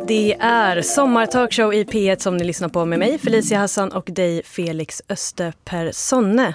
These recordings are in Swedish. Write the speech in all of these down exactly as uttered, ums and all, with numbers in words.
Det är sommartalkshow i P ett som ni lyssnar på med mig, Felicia Hassan, och dig, Felix Österperssonne.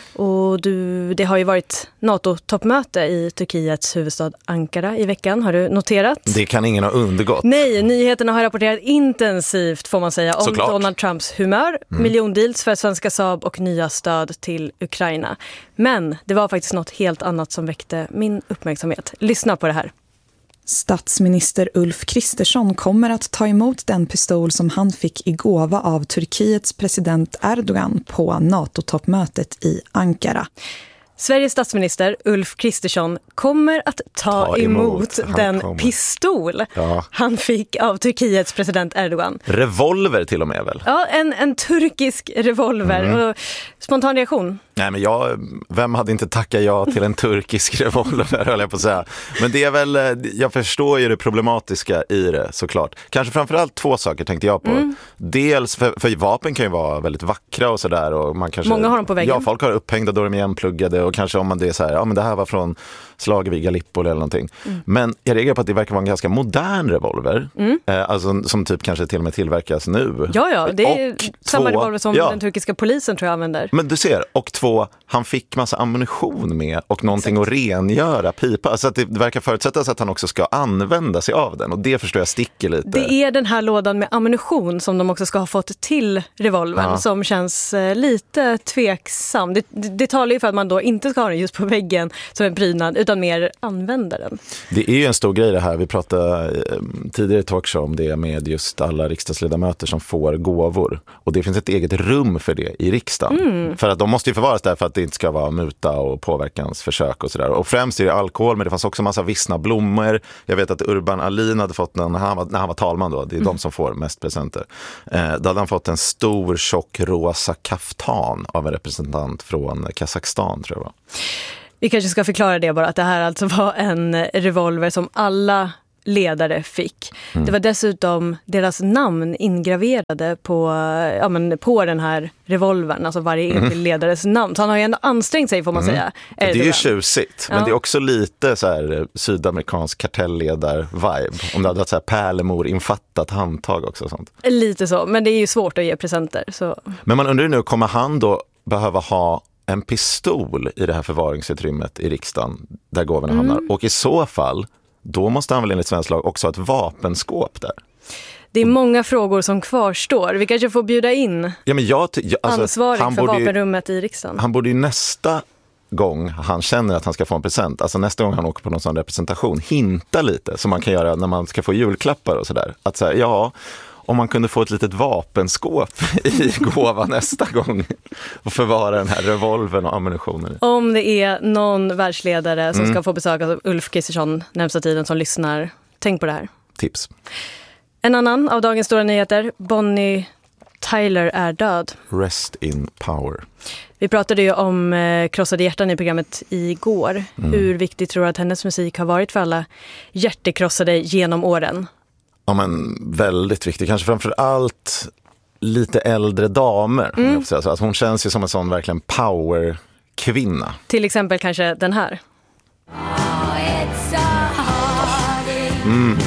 Och du, det har ju varit NATO-toppmöte i Turkiets huvudstad Ankara i veckan. Har du noterat? Det kan ingen ha undgått. Nej, nyheterna har rapporterat intensivt, får man säga, om Såklart. Donald Trumps humör, mm. miljondeals för svenska Saab och nya stöd till Ukraina. Men det var faktiskt något helt annat som väckte min uppmärksamhet. Lyssna på det här. Statsminister Ulf Kristersson kommer att ta emot den pistol som han fick i gåva av Turkiets president Erdogan på NATO-toppmötet i Ankara. Sveriges statsminister Ulf Kristersson kommer att ta, ta emot, emot den kommer. pistol ja. han fick av Turkiets president Erdogan. Revolver till och med väl? Ja, en, en turkisk revolver. Mm. Och spontan reaktion? Nej, men jag, vem hade inte tackat ja till en turkisk revolver, höll jag på att säga. Men det är väl, jag förstår ju det problematiska i det, såklart. Kanske framförallt två saker tänkte jag på. Mm. Dels, för, för vapen kan ju vara väldigt vackra och sådär. Och man kanske, många har dem på väggen. Ja, folk har upphängda då de är igenpluggade. Och kanske om man det är så här, ja men det här var från slaget vid Gallipoli eller någonting. Mm. Men jag reagerar på att det verkar vara en ganska modern revolver. Mm. Eh, alltså som typ kanske till och med tillverkas nu. Ja, ja, det är och samma två, revolver som ja. den turkiska polisen tror jag använder. Men du ser, och två, han fick massa ammunition med och någonting Exakt. att rengöra pipa. Alltså att det verkar förutsättas att han också ska använda sig av den. Och det förstår jag sticker lite. Det är den här lådan med ammunition som de också ska ha fått till revolvern ja. som känns eh, lite tveksam. Det, det, det talar ju för att man då inte ska ha den just på väggen som en prydnad utan mer använda den. Det är ju en stor grej det här. Vi pratade eh, tidigare i talkshow om det med just alla riksdagsledamöter som får gåvor. Och det finns ett eget rum för det i riksdagen. Mm. För att de måste ju förvaras där för att det inte ska vara muta och påverkansförsök och sådär. Och främst är det alkohol, men det fanns också en massa vissna blommor. Jag vet att Urban Ahlin hade fått den när han var, när han var talman då. Det är mm. de som får mest presenter. Eh, då hade han fått en stor, tjock, rosa kaftan av en representant från Kazakstan, tror jag var. Vi kanske ska förklara det bara, att det här alltså var en revolver som alla ledare fick. Mm. Det var dessutom deras namn ingraverade på, ja, men på den här revolvern, alltså varje enskild mm. ledares namn. Så han har ju ändå ansträngt sig, får man mm. säga. Är det, det är ju tjusigt, ja. men det är också lite så här sydamerikansk kartellledar-vibe. Om det hade varit så här pärlemor-infattat handtag också och sånt. Lite så, men det är ju svårt att ge presenter. Så. Men man undrar ju nu, kommer han då behöva ha en pistol i det här förvaringsutrymmet i riksdagen där gåvorna mm. hamnar? Och i så fall, då måste han väl enligt svensk lag också ha ett vapenskåp där? Det är många frågor som kvarstår. Vi kanske får bjuda in ja, men jag, jag, alltså, ansvarig han för borde vapenrummet ju, i riksdagen. Han borde ju nästa gång han känner att han ska få en present, alltså nästa gång han åker på någon sån representation, hinta lite som man kan göra när man ska få julklappar och sådär. Att säga, ja, om man kunde få ett litet vapenskåp i gåva nästa gång och förvara den här revolvern och ammunitionen. Om det är någon världsledare som mm. ska få besök av Ulf Kristersson närmsta tiden som lyssnar, tänk på det här. Tips. En annan av dagens stora nyheter, Bonnie Tyler är död. Rest in power. Vi pratade ju om eh, krossade hjärtan i programmet igår. Mm. Hur viktigt tror du att hennes musik har varit för alla hjärtekrossade genom åren? Ja, men väldigt viktigt. Kanske framför allt lite äldre damer. Mm. Jag får säga så. Alltså, hon känns ju som en sån verkligen power-kvinna. Till exempel kanske den här. Mm.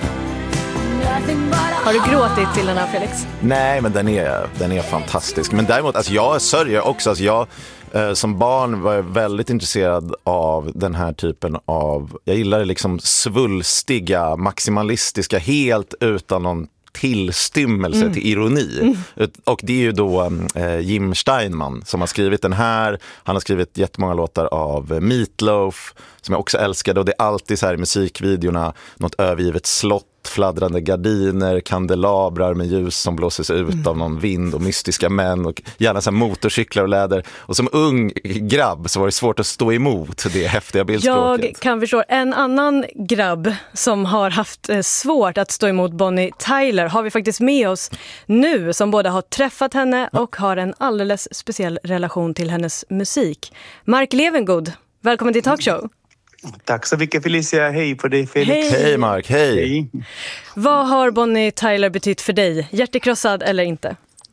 Har du gråtit till den här, Felix? Nej, men den är, den är fantastisk. Men däremot, alltså, jag sörjer också. Alltså, jag, eh, som barn var jag väldigt intresserad av den här typen av... Jag gillar det liksom svulstiga, maximalistiska, helt utan någon tillstymmelse mm. till ironi. Mm. Och det är ju då eh, Jim Steinman som har skrivit den här. Han har skrivit jättemånga låtar av Meatloaf som jag också älskade. Och det är alltid så här i musikvideorna något övergivet slott, fladdrande gardiner, kandelabrar med ljus som blåses ut mm. av någon vind och mystiska män och gärna så här motorcyklar och läder. Och som ung grabb så var det svårt att stå emot det häftiga bildspråket. Jag kan förstå. En annan grabb som har haft svårt att stå emot Bonnie Tyler har vi faktiskt med oss nu, som både har träffat henne och har en alldeles speciell relation till hennes musik. Mark Levengood, välkommen till Talkshow. Tack så mycket, Felicia. Hej på dig, Felix. Hej, hej Mark, hej. hej. Vad har Bonnie Tyler betytt för dig? Hjärtekrossad eller inte?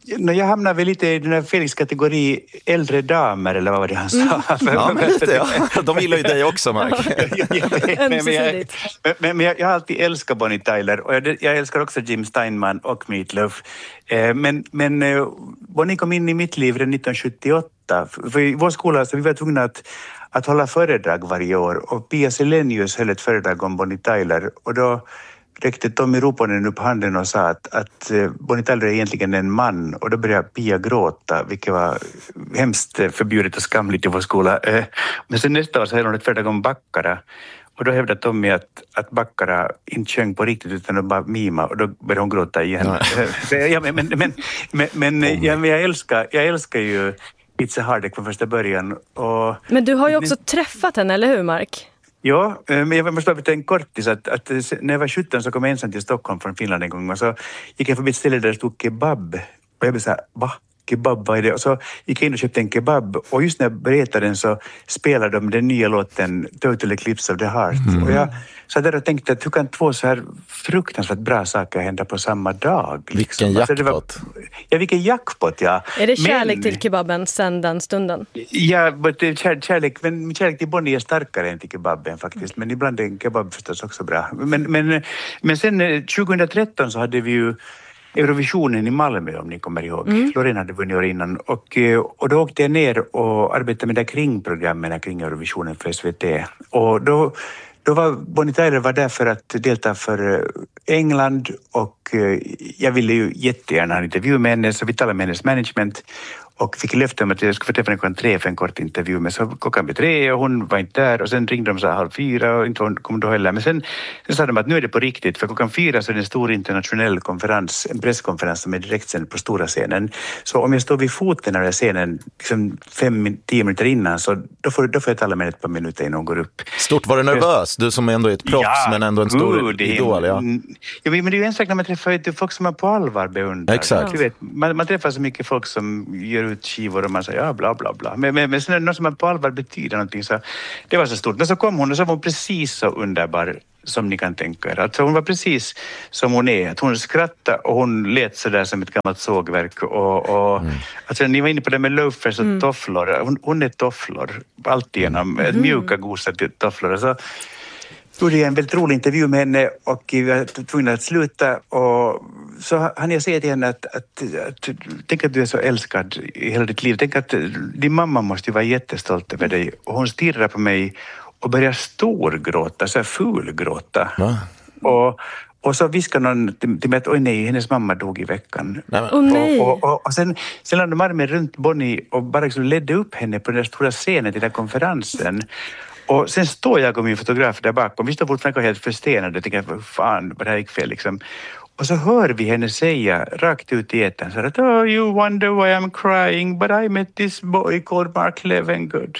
Jag hamnar väl lite i den här Felix kategori äldre damer, eller vad var det han sa? Mm. Ja, men lite, ja. De gillar ju dig också, Mark. men, men, jag, men, men jag, jag har alltid älskat Bonnie Tyler, och jag, jag älskar också Jim Steinman och Meat Loaf. Eh, men, men eh, Bonnie kom in i mitt liv redan nittonhundrasjuttioåtta. För i vår skola så vi var tvungna att, att hålla föredrag varje år, och Pia Selenius höll ett föredrag om Bonnie Tyler, och då räckte Tommy Ruponen upp handen och sa att, att Bonnie Tyler är egentligen en man, och då började Pia gråta, vilket var hemskt förbjudet och skamligt i vår skola. Men sen nästa år så hade hon ett föredrag om Baccara, och då hävdade Tommy att, att Baccara inte sjöng på riktigt utan att bara mima, och då började hon gråta igen. ja, men men, men, men, men ja, jag, älskar, jag älskar ju Itze Hardek från första början. Och, men du har ju också men, träffat henne, eller hur, Mark? Ja, men jag måste bara berätta en kortis att, att när jag var sjutton så kom jag ensam till Stockholm från Finland en gång, och så gick jag förbi ett ställe där det stod kebab, och jag blev så här, va? Kebab, vad är det? Och så gick jag in och köpte en kebab, och just när jag berättade den så spelade de den nya låten Total Eclipse of the Heart. Mm. Och jag så där och tänkte att hur kan två så här fruktansvärt bra saker hända på samma dag? Liksom. Vilken jackpot. Alltså var, ja, vilken jackpot, ja. Är det kärlek men, till kebaben sen den stunden? Ja, but, kär, kärlek, men kärlek till Bonnie är starkare än till kebaben faktiskt. Men ibland är en kebab förstås också bra. Men, men, men sen tjugohundratretton så hade vi ju Eurovisionen i Malmö, om ni kommer ihåg. Mm. Loreen hade vunnit år innan. Och, och då åkte jag ner och arbetade med det kring programmen kring Eurovisionen för S V T. Och då, då var Bonnie Tyler var där för att delta för England, och jag ville ju jättegärna ha en intervju med henne, så vi talade med hennes management och fick löfte om att jag skulle få träffa henne klockan tre för en kort intervju. Men så klockan blev tre och hon var inte där, och sen ringde de så här halv fyra och inte hon kom då heller. Men sen, sen sa de att nu är det på riktigt, för klockan fyra så är det en stor internationell konferens, en presskonferens som är direktsänd på stora scenen. Så om jag står vid foten av den scenen liksom fem, tio minuter innan, så då får, då får jag tala med ett par minuter innan hon går upp. Stort, var du nervös? Du som ändå är ett proffs, ja, men ändå en stor god, idol. Ja. Ja, men det är ju en sak när man träffar folk som man på allvar beundrar. Exakt. Du vet, man, man träffar så mycket folk som gör ut skivor och man säger ja, bla bla bla. Men, men, men sen är det något som man på allvar betyder någonting, så det var så stort. Men så kom hon och så var hon precis så underbar som ni kan tänka er. Alltså hon var precis som hon är. Att hon skrattade och hon lät så där som ett gammalt sågverk. Och, och mm. alltså, ni var inne på det med loafers och mm. tofflor. Hon, hon är tofflor. Allt igenom. Mm. Mjuka, gosa tofflor. Alltså, gjorde jag en väldigt rolig intervju med henne och vi var tvungna att sluta, och så hann jag säga till henne att, att, att tänk att du är så älskad i hela ditt liv. Tänk att din mamma måste ju vara jättestolt över dig. Och hon stirrar på mig och börjar storgråta, så här fulgråta. Ja. Och, och så viskade någon till mig att oj nej, hennes mamma dog i veckan. Oh, nej. Och, och, och, och sen, sen lade de armen runt Bonnie och bara liksom ledde upp henne på den där stora scenen till den här konferensen. Och sen står jag och min fotograf där bakom. Vi står fortfarande helt förstenade och tänker, fan, vad det här gick fel liksom. Och så hör vi henne säga rakt ut i etern så att oh, you wonder why I'm crying, but I met this boy called Mark Levengood.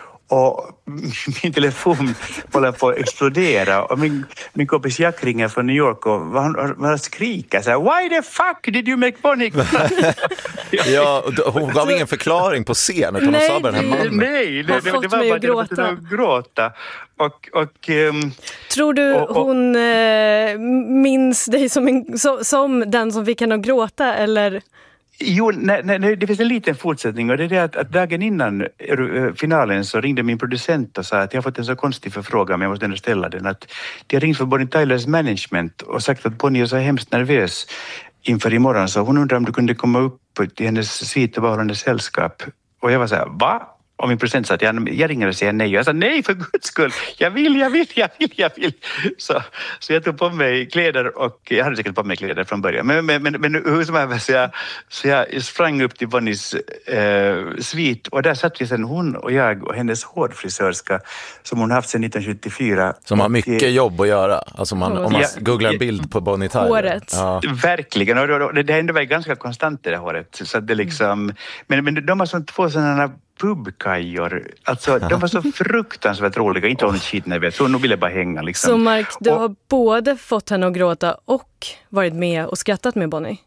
Och min telefon håller på att explodera. Och min, min kompis Jack ringer från New York och han, han skriker så här, why the fuck did you make Bonnie? Ja, hon gav ingen förklaring på scen utan hon sa bara den här mannen. Nej, det, det, det var bara gråta. att gråta. Och, och, um, tror du och, och, hon äh, minns dig som, en, som, som den som fick henne att gråta, eller? Jo, nej, nej, det finns en liten fortsättning, och det är det att, att dagen innan finalen så ringde min producent och sa att jag har fått en så konstig förfrågan, men jag måste ändå ställa den, att de har ringt för Bonnie Tylers management och sagt att Bonnie är så hemskt nervös inför imorgon, så hon undrar om du kunde komma upp till hennes svit och vara hennes sällskap. Och jag var så här, va? Och min producent sa att jag, jag ringer och säger nej. Jag sa nej, för guds skull. Jag vill, jag vill, jag vill, jag vill. Så, så jag tog på mig kläder, och jag hade säkert på mig kläder från början. Men, men, men, men hur som helst, så jag, så jag sprang upp till Bonnies eh, svit, och där satt vi sedan hon och jag och hennes hårfrisörska som hon haft sedan nittonhundrasjuttiofyra. Som har mycket och, jobb att göra. Alltså man, om man ja, googlar en bild på Bonnie Tyler. Håret. Ja. Verkligen, och det, det, det ändå var ganska konstant det där håret. Så det liksom, men, men de har som två sådana pubkajor. Alltså, de var så fruktansvärt roliga. Inte hon skitnervös. Så hon ville bara hänga. Liksom. Så Mark, du och, har både fått henne att gråta och varit med och skrattat med Bonnie?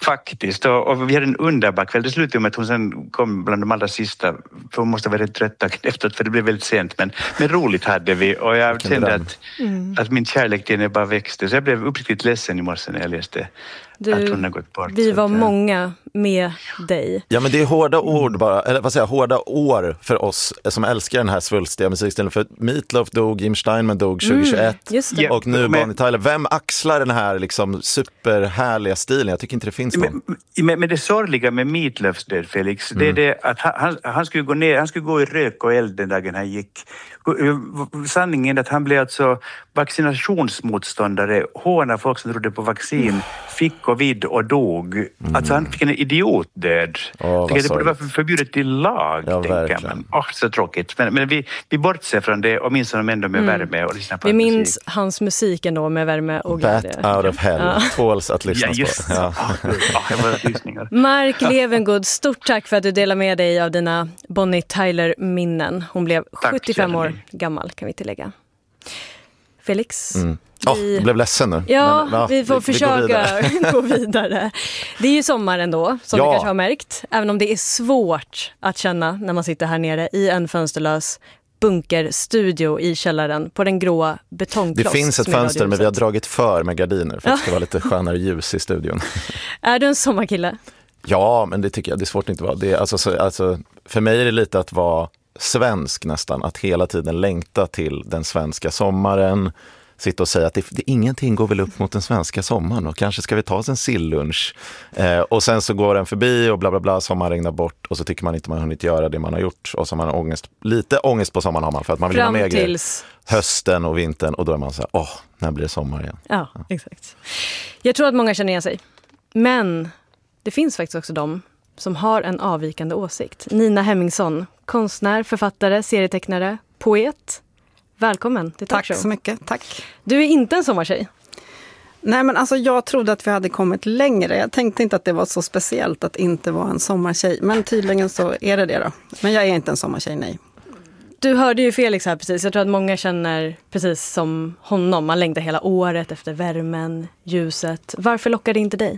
Faktiskt, och, och vi hade en underbar kväll. Det slutade med att hon sen kom bland de allra sista, för hon måste vara rätt trött efteråt, för det blev väldigt sent, men, men roligt hade vi, och jag kände att, mm. att min kärlek till henne bara växte, så jag blev uppriktigt ledsen i morse när jag läste du, att hon har gått bort. Vi var att, många med dig. Ja, men det är hårda ord bara, eller vad säger jag, hårda år för oss som älskar den här svulstiga musikstilen, för Meatloaf dog, Jim Steinman dog tjugohundratjugoett mm, och nu Bonnie Tyler. Vem axlar den här liksom superhärliga stilen? Jag tycker inte det finns någon. Men, men, men det sorgliga med Meatloafs död, Felix, mm. det är det att han, han skulle gå ner, han skulle gå i rök och eld den dagen han gick. Sanningen är att han blev alltså vaccinationsmotståndare, håna folk som trodde på vaccin, fick covid och dog. Mm. Alltså han fick en idiotdöd. Oh, det borde vara förbjudet i lag, ja, tänker man. Oh, så tråkigt. Men, men vi, vi bortser från det och minns honom ändå med mm. värme och lyssnar på vi minns musik. Hans musik ändå med värme och glädje. Bat out of hell. Ja. Tåls att lyssna ja, just. på. Ja. Ja, Mark Levengood, stort tack för att du delar med dig av dina Bonnie Tyler-minnen. Hon blev tack, sjuttiofem år gammal, kan vi tillägga. Felix? Mm. Oh, vi... Jag blev ledsen nu. Ja, Men, ja vi får vi, försöka vi går vidare. gå vidare. Det är ju sommar ändå, som ja. du kanske har märkt. Även om det är svårt att känna när man sitter här nere i en fönsterlös bunkerstudio i källaren på den gråa betongkloss. Det finns ett fönster, men vi har dragit för med gardiner för att det ska vara lite skönare ljus i studion. Är du en sommarkille? Ja, men det tycker jag. Det är svårt att inte vara. Det är, alltså, så, alltså, för mig är det lite att vara svensk nästan. Att hela tiden längta till den svenska sommaren. Sitta och säga att det, det, ingenting går väl upp mot den svenska sommaren. Och kanske ska vi ta oss en sillunch. Eh, och sen så går den förbi och bla bla bla. Sommaren regnar bort. Och så tycker man inte man har hunnit göra det man har gjort. Och så har man ångest. Lite ångest på sommaren har man. För att man vill ha med tills... hösten och vintern. Och då är man så här, åh, när blir det sommar igen? Ja, ja, exakt. Jag tror att många känner igen sig. Men det finns faktiskt också de som har en avvikande åsikt. Nina Hemmingsson, konstnär, författare, serietecknare, poet. Välkommen till Talkshow. Tack så mycket, tack. Du är inte en sommartjej. Nej, men alltså jag trodde att vi hade kommit längre. Jag tänkte inte att det var så speciellt att inte vara en sommartjej. Men tydligen så är det det då. Men jag är inte en sommartjej, nej. Du hörde ju Felix här precis. Jag tror att många känner precis som honom. Man längtar hela året efter värmen, ljuset. Varför lockar det inte dig?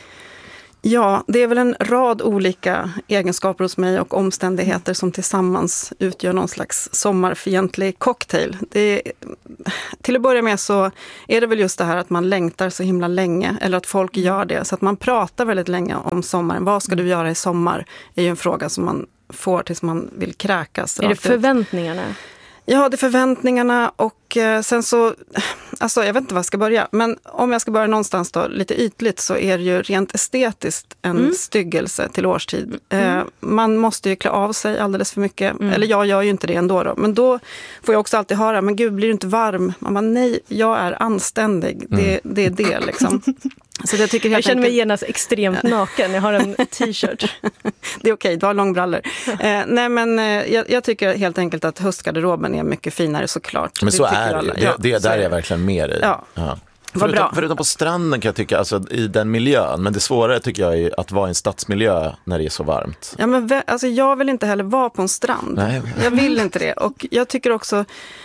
Ja, det är väl en rad olika egenskaper hos mig och omständigheter som tillsammans utgör någon slags sommarfientlig cocktail. Det är, till att börja med så är det väl just det här att man längtar så himla länge, eller att folk gör det. Så att man pratar väldigt länge om sommaren. Vad ska du göra i sommar? Är ju en fråga som man får tills man vill kräkas. Är det förväntningarna? Ja, det är förväntningarna och eh, sen så, alltså jag vet inte vad jag ska börja, men om jag ska börja någonstans då, lite ytligt, så är det ju rent estetiskt en mm. styggelse till årstid. Mm. Eh, man måste ju klä av sig alldeles för mycket, mm. eller jag gör ju inte det ändå då, men då får jag också alltid höra, men gud, blir du inte varm? Man bara, nej, jag är anständig, mm. det, det är det liksom. Så jag, tycker jag känner mig genast extremt naken. Jag har en t-shirt. Det är okej, du har långbrallor. eh, nej men eh, jag, jag tycker helt enkelt att höstgarderoben är mycket finare såklart. Men det så är det. Det, ja, det där är jag verkligen mer i. Ja. Ja. Förutom, förutom på stranden kan jag tycka, alltså i den miljön. Men det svårare tycker jag är att vara i en stadsmiljö när det är så varmt. Ja, men alltså jag vill inte heller vara på en strand. Nej, okay. Jag vill inte det. Och jag tycker också,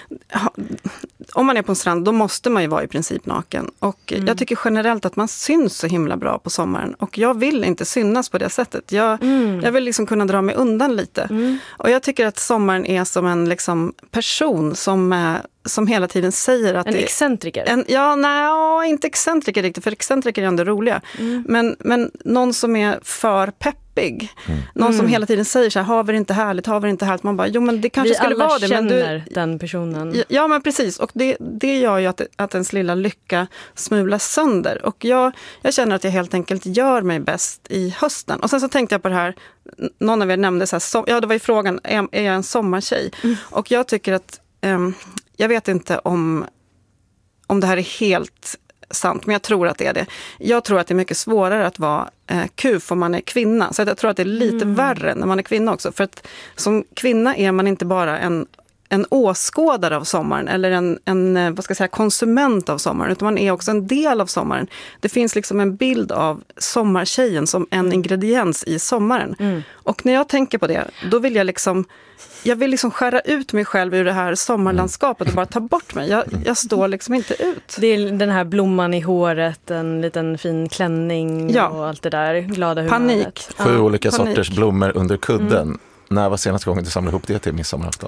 om man är på en strand, då måste man ju vara i princip naken. Och mm. jag tycker generellt att man syns så himla bra på sommaren. Och jag vill inte synas på det sättet. Jag, mm. jag vill liksom kunna dra mig undan lite. Mm. Och jag tycker att sommaren är som en liksom person som är som hela tiden säger att... En det, excentriker? En, ja, nej, inte excentriker riktigt, för excentriker är ändå roliga. Mm. Men, men någon som är för peppig. Mm. Någon mm. som hela tiden säger så här, har vi det inte härligt, har vi det inte härligt? Man bara, jo men det kanske vi skulle vara det. Vi alla känner du, den personen. Ja, ja, men precis. Och det, det gör ju att, att ens lilla lycka smulas sönder. Och jag, jag känner att jag helt enkelt gör mig bäst i hösten. Och sen så tänkte jag på det här, någon av er nämnde så här, som, ja det var ju frågan, är, är jag en sommartjej? Mm. Och jag tycker att um, jag vet inte om, om det här är helt sant, men jag tror att det är det. Jag tror att det är mycket svårare att vara eh, kuf om man är kvinna. Så jag tror att det är lite mm. värre när man är kvinna också. För att som kvinna är man inte bara en en åskådare av sommaren eller en, en vad ska jag säga, konsument av sommaren, utan man är också en del av sommaren. Det finns liksom en bild av sommartjejen som en mm. ingrediens i sommaren. Mm. Och när jag tänker på det, då vill jag liksom jag vill liksom skära ut mig själv ur det här sommarlandskapet och bara ta bort mig. Jag, jag står liksom inte ut. Det är den här blomman i håret, en liten fin klänning ja. och allt det där. Glada humöret. Panik. Sju ja, olika panik. sorters blommor under kudden. Mm. När var senaste gången du samlade ihop det till midsommarafton?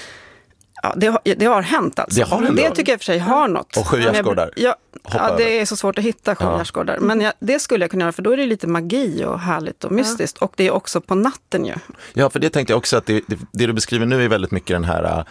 Ja, det har, det har hänt alltså. Det, har det tycker jag i och för sig har något. Och sju gärdsgårdar. Ja, ja, det är så svårt att hitta sju gärdsgårdar. Ja. Men jag, det skulle jag kunna göra, för då är det lite magi och härligt och mystiskt. Ja. Och det är också på natten ju. Ja, för det tänkte jag också att det, det, det du beskriver nu är väldigt mycket den här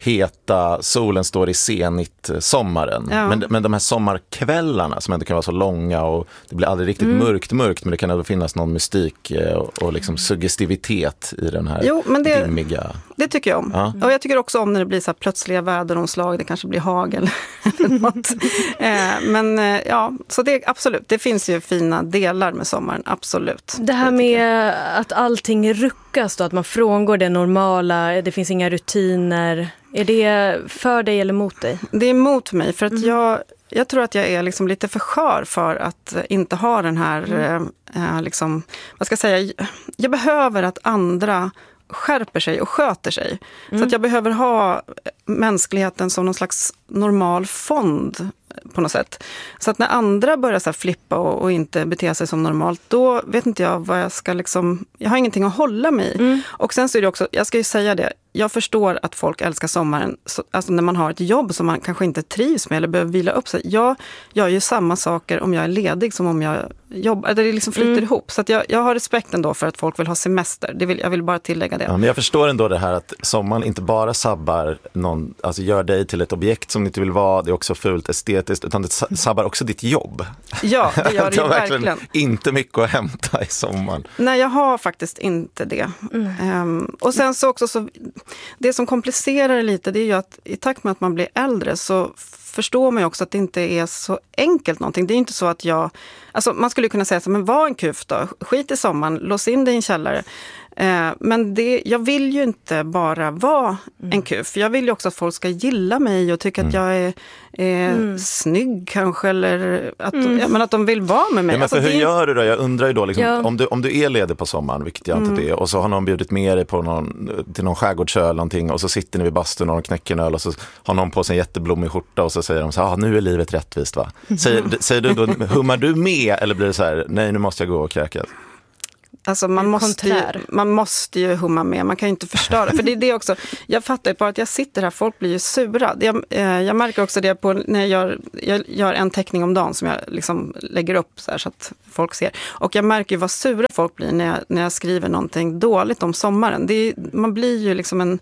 heta, solen står i senigt sommaren. Ja. Men, men de här sommarkvällarna som ändå kan vara så långa och det blir aldrig riktigt mm. mörkt mörkt, men det kan ändå finnas någon mystik och, och liksom suggestivitet i den här jo, men det, dimmiga... Det tycker jag om. Ja. Och jag tycker också om när det blir så här plötsliga väderomslag, det kanske blir hagel eller något. eh, men eh, ja, så det absolut, det finns ju fina delar med sommaren, absolut. Det här med att allting ruckas då, att man frångår det normala, det finns inga rutiner. Är det för dig eller mot dig? Det är mot mig, för att mm. jag, jag tror att jag är liksom lite för skör för att inte ha den här, mm. eh, liksom, vad ska jag säga, jag behöver att andra skärper sig och sköter sig. Mm. Så att jag behöver ha mänskligheten som någon slags normal fond på något sätt. Så att när andra börjar så här flippa och, och inte bete sig som normalt, då vet inte jag vad jag ska liksom, jag har ingenting att hålla mig i. Mm. Och sen så är det också, jag ska ju säga det, jag förstår att folk älskar sommaren, så, alltså när man har ett jobb som man kanske inte trivs med eller behöver vila upp sig. Jag gör ju samma saker om jag är ledig som om jag jobbar, det liksom flyter mm. ihop. Så att jag, jag har respekt ändå för att folk vill ha semester. Det vill, jag vill bara tillägga det. Ja, men jag förstår ändå det här att sommaren inte bara sabbar någon, alltså gör dig till ett objekt som du inte vill vara, det är också fult estetiskt, utan det sabbar också ditt jobb. Ja, det gör det ju verkligen. verkligen. Inte mycket att hämta i sommaren. Nej, jag har faktiskt inte det. Mm. Um, och sen så också så, det som komplicerar det lite, det är ju att i takt med att man blir äldre så förstår man ju också att det inte är så enkelt någonting. Det är inte så att jag, alltså man skulle kunna säga så, men var en kuf då, skit i sommaren, lås in dig i en källare. Eh, men det, jag vill ju inte bara vara mm. en kuf. Jag vill ju också att folk ska gilla mig och tycka mm. att jag är, är mm. snygg kanske, eller att, mm. ja, men att de vill vara med mig. Ja, men för alltså, hur det... gör du då? Jag undrar ju då, liksom, ja. om, du, om du är ledig på sommaren, vilket jag inte mm. är, och så har någon bjudit med dig på någon, till någon skärgårdsö eller någonting, och så sitter ni vid bastun och knäcker en öl och så har någon på sig en jätteblommig skjorta och så säger de så här, ah, nu är livet rättvist va? Säger, säger du då, hummar du med eller blir det så här, nej nu måste jag gå och kräkas? Alltså man måste, ju, man måste ju humma med, man kan ju inte förstöra. För det är det också, jag fattar ju bara att jag sitter här, folk blir ju sura. Jag, eh, jag märker också det på när jag gör, jag gör en teckning om dagen som jag liksom lägger upp så här så att folk ser. Och jag märker ju vad sura folk blir när jag, när jag skriver någonting dåligt om sommaren. Det är, man blir ju liksom en...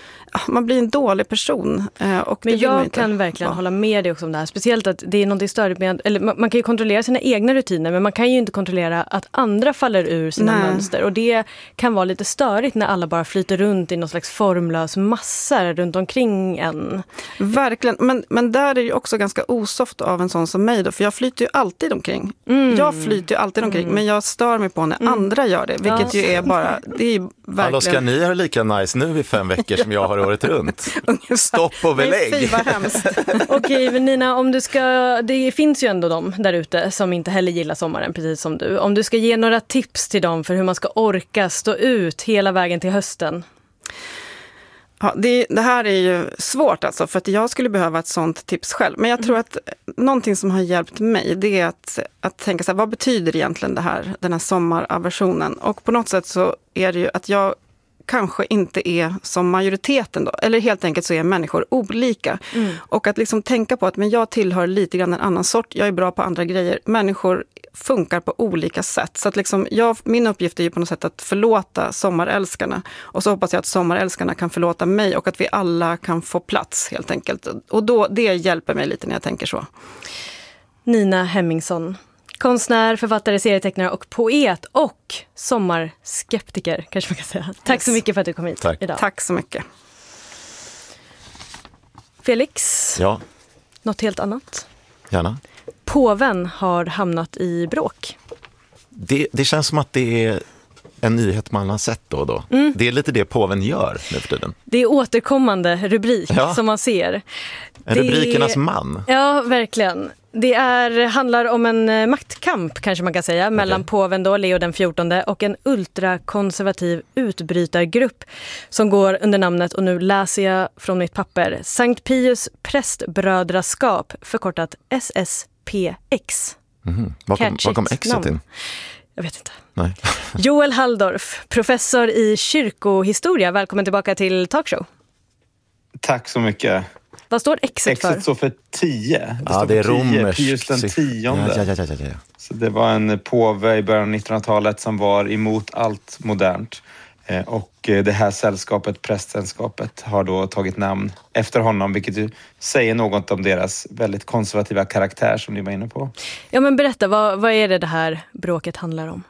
Man blir en dålig person. Och men jag kan verkligen vara. hålla med dig också om det här. Speciellt att det är något större med, eller man, man kan ju kontrollera sina egna rutiner, men man kan ju inte kontrollera att andra faller ur sina Nej. mönster. Och det kan vara lite störigt när alla bara flyter runt i någon slags formlös massa runt omkring en. Verkligen, men, men där är det ju också ganska osoft av en sån som mig då, för jag flyter ju alltid omkring. Mm. Jag flyter ju alltid omkring, mm. men jag stör mig på när mm. andra gör det, vilket ja. ju är bara, det är ju verkligen... Hallå, ska ni ha lika nice nu i fem veckor som jag har året runt? Stopp och belägg. Nej, fy vad hemskt. Okej, Nina, om du ska, det finns ju ändå de där ute som inte heller gillar sommaren, precis som du. Om du ska ge några tips till dem för hur man ska orka stå ut hela vägen till hösten. Ja, det, det här är ju svårt alltså, för att jag skulle behöva ett sånt tips själv. Men jag tror att någonting som har hjälpt mig, det är att, att tänka så här, vad betyder egentligen det här, den här sommaraversionen? Och på något sätt så är det ju att jag kanske inte är som majoriteten då. Eller helt enkelt så är människor olika. Mm. Och att liksom tänka på att men jag tillhör lite grann en annan sort. Jag är bra på andra grejer. Människor funkar på olika sätt. Så att liksom jag, min uppgift är ju på något sätt att förlåta sommarälskarna. Och så hoppas jag att sommarälskarna kan förlåta mig. Och att vi alla kan få plats helt enkelt. Och då, det hjälper mig lite när jag tänker så. Nina Hemmingsson. Konstnär, författare, serietecknare och poet och sommarskeptiker, kanske man kan säga. Tack yes. så mycket för att du kom hit Tack. idag. Tack så mycket. Felix, ja. något helt annat. Gärna. Påven har hamnat i bråk. Det, det känns som att det är en nyhet man har sett då och då. Mm. Det är lite det påven gör nu för tiden. Det är återkommande rubrik ja. som man ser. En det... rubrikernas man. Ja, verkligen. Det är, handlar om en maktkamp kanske man kan säga mellan okay. påven då, Leo den fjortonde och en ultrakonservativ utbrytargrupp som går under namnet, och nu läser jag från mitt papper, Sankt Pius prästbrödraskap, förkortat S S P X. Mm-hmm. Vad kom, vad kom X-et in? Jag vet inte. Nej. Joel Halldorf, professor i kyrkohistoria. Välkommen tillbaka till Talkshow. Tack så mycket. Vad står X-et för? X-et står för tio. Det ja, det är romerskt. Pius den tionde. Ja, ja, ja, ja, ja. Så det var en påve i början av nittonhundratalet som var emot allt modernt. Och det här sällskapet, prästsällskapet, har då tagit namn efter honom, vilket ju säger något om deras väldigt konservativa karaktär som ni var inne på. Ja, men berätta, vad, vad är det det här bråket handlar om?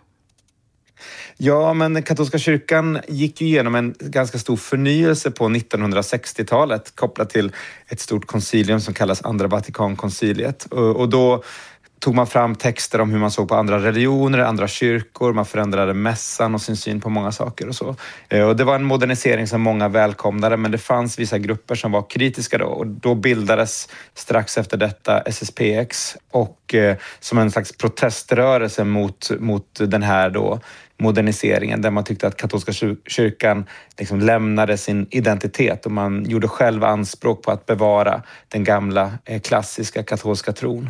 Ja, men katolska kyrkan gick ju igenom en ganska stor förnyelse på nittonhundrasextiotalet kopplat till ett stort koncilium som kallas Andra Vatikankonciliet. Och, och då tog man fram texter om hur man såg på andra religioner, andra kyrkor, man förändrade mässan och sin syn på många saker och så. Och det var en modernisering som många välkomnade, men det fanns vissa grupper som var kritiska då, och då bildades strax efter detta S S P X och eh, som en slags proteströrelse mot, mot den här då moderniseringen, där man tyckte att katolska kyrkan liksom lämnade sin identitet och man gjorde själv anspråk på att bevara den gamla eh, klassiska katolska tron.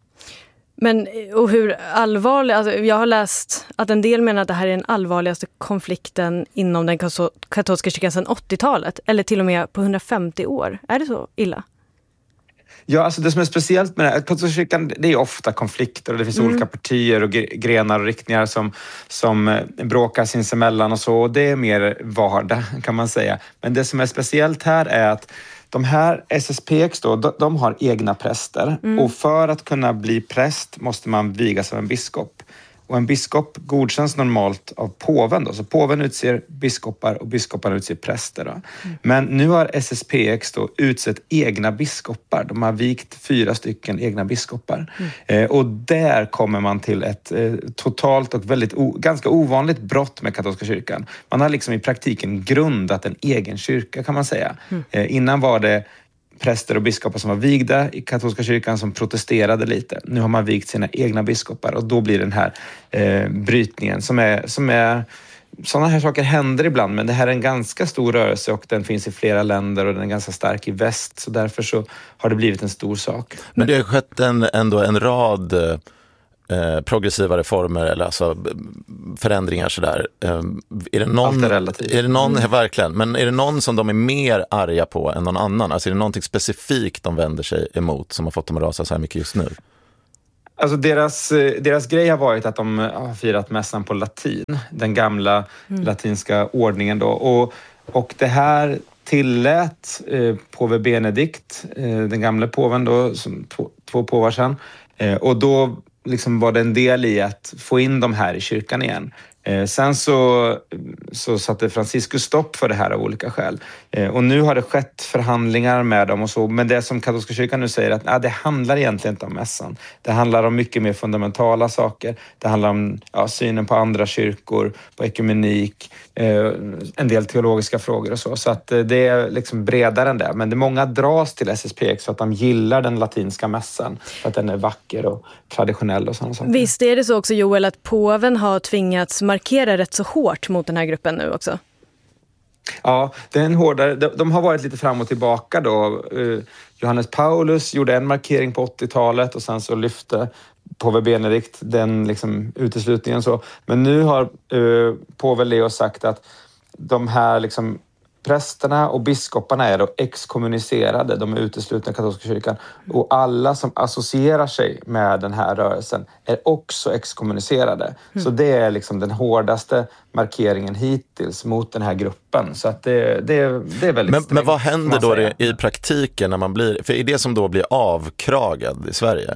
Men och hur allvarlig, alltså jag har läst att en del menar att det här är den allvarligaste konflikten inom den katolska kyrkan sedan åttiotalet, eller till och med på hundrafemtio år. Är det så illa? Ja, alltså det som är speciellt med det här, katolska kyrkan, det är ofta konflikter och det finns mm. olika partier och grenar och riktningar som, som bråkar sinsemellan och så, och det är mer vardag kan man säga. Men det som är speciellt här är att de här S S P X då, de, de har egna präster mm. och för att kunna bli präst måste man vigas av en biskop. Och en biskop godkänns normalt av påven då. Så påven utser biskopar och biskoparna utser präster då. Mm. Men nu har S S P X då utsett egna biskopar. De har vikt fyra stycken egna biskopar. Mm. Eh, och där kommer man till ett eh, totalt och väldigt o- ganska ovanligt brott med katolska kyrkan. Man har liksom i praktiken grundat en egen kyrka kan man säga. Mm. Eh, innan var det präster och biskopar som var vigda i katolska kyrkan som protesterade lite. Nu har man vigt sina egna biskopar och då blir den här eh, brytningen som är, som är... Sådana här saker händer ibland, men det här är en ganska stor rörelse och den finns i flera länder och den är ganska stark i väst. Så därför så har det blivit en stor sak. Men det har skett en, ändå en rad eh, progressiva reformer eller alltså förändringar sådär. Eh, är det någon, Allt är relativt. Är det någon, mm. verkligen, men är det någon som de är mer arga på än någon annan? Alltså är det någonting specifikt de vänder sig emot som har fått dem att rasa så här mycket just nu? Alltså deras, deras grej har varit att de har firat mässan på latin. Den gamla mm. latinska ordningen då. Och, och det här tillät eh, påve Benedikt, eh, den gamla påven då, som två, två påvar sedan. Eh, och då liksom var det en del i att få in dem här i kyrkan igen. Eh, sen så, så satte Franciscus stopp för det här av olika skäl. Eh, och nu har det skett förhandlingar med dem och så. Men det som katolska kyrkan nu säger att ah, det handlar egentligen inte om mässan. Det handlar om mycket mer fundamentala saker. Det handlar om ja, synen på andra kyrkor, på ekumenik, eh, en del teologiska frågor och så. Så att eh, det är liksom bredare än det. Men det många dras till S S P X för att de gillar den latinska mässan. För att den är vacker och traditionell och sådana saker. Visst är det så också, Joel, att påven har tvingats markera rätt så hårt mot den här gruppen nu också? Ja, det är en hårdare. De, de har varit lite fram och tillbaka då. Uh, Johannes Paulus gjorde en markering på åttiotalet och sen så lyfte påve Benedikt den liksom uteslutningen så. Men nu har uh, påve Leo sagt att de här liksom prästerna och biskoparna är då exkommunicerade, de är uteslutna i katolska kyrkan. Och alla som associerar sig med den här rörelsen är också exkommunicerade. Mm. Så det är liksom den hårdaste markeringen hittills mot den här gruppen. Så att det, det, det är väldigt men, strängt. Men vad händer då det, i praktiken när man blir, för är det som då blir avkragad i Sverige?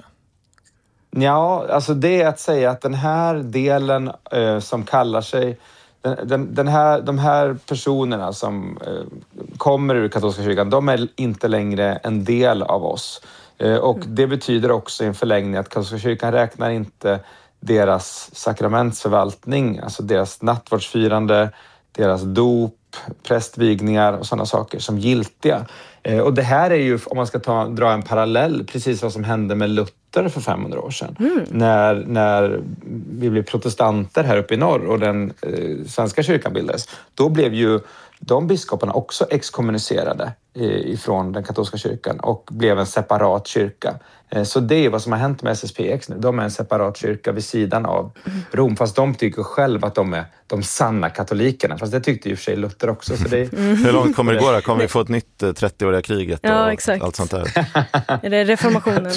Ja, alltså det är att säga att den här delen eh, som kallar sig Den, den, den här, de här personerna som eh, kommer ur katolska kyrkan, de är inte längre en del av oss. Eh, och det betyder också i en förlängning att katolska kyrkan räknar inte deras sakramentsförvaltning, alltså deras nattvardsfirande, deras dop, prästvigningar och sådana saker som giltiga. Eh, och det här är ju, om man ska ta, dra en parallell, precis vad som hände med Luther för femhundra år sedan. Mm. När, när vi blev protestanter här uppe i norr och den eh, svenska kyrkan bildades, då blev ju de biskoparna också exkommunicerade ifrån den katolska kyrkan och blev en separat kyrka. Så det är vad som har hänt med S S P X nu. De är en separat kyrka vid sidan av Rom, fast de tycker själv att de är de sanna katolikerna. Fast det tyckte ju för sig Luther också. Så det... mm. Hur långt kommer det gå då? Kommer vi få ett nytt trettioåriga kriget och ja, exakt. Allt sånt där? Är det reformationen?